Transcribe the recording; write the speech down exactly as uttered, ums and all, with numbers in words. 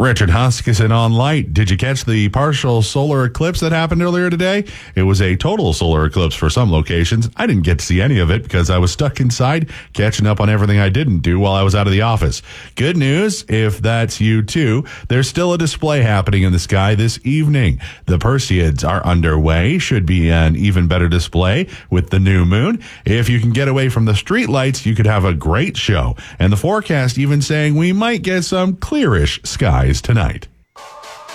Richard Huskisson on Light. Did you catch the partial solar eclipse that happened earlier today? It was a total solar eclipse for some locations. I didn't get to see any of it because I was stuck inside catching up on everything I didn't do while I was out of the office. Good news, if that's you too, there's still a display happening in the sky this evening. The Perseids are underway. Should be an even better display with the new moon. If you can get away from the street lights, you could have a great show. And the forecast even saying we might get some clearish skies tonight.